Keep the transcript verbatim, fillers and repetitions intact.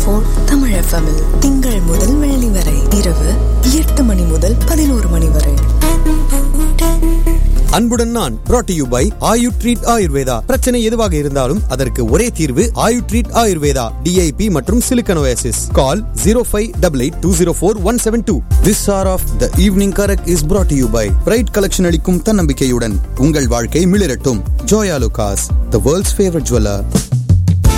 Four Tamil எஃப்எம்மில் திங்கள் முதல் வெள்ளி வரை இரவு எட்டு மணி முதல் பதினோரு மணி வரை. அன்புடன் நான் brought to you by Ayu treat Ayurveda. பிரச்சனை எதுவாக இருந்தாலும் அதற்கு ஒரே தீர்வு ஆயு ட்ரீட் ஆயுர்வேதா. டிஐபி மற்றும் Silicon Oasis. Call zero five eight eight two zero four one seven two. This R of the evening correct is brought to you by bright collection அளிக்கும் தன்னம்பிக்கையுடன் உங்கள் வாழ்க்கை மிளிரட்டும். Joya லுகாஸ், the world's favorite jeweler.